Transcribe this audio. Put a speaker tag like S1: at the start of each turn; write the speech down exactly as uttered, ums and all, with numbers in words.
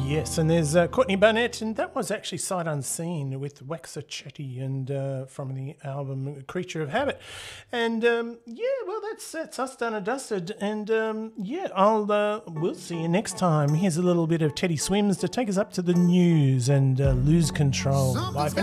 S1: Yes, and there's uh, Courtney Barnett, and that was actually Sight Unseen with Waxahachie, and uh, from the album Creature of Habit. And um, yeah, well, that's that's us done and dusted. And um, yeah, I'll uh, we'll see you next time. Here's a little bit of Teddy Swims to take us up to the news and uh, lose control. Life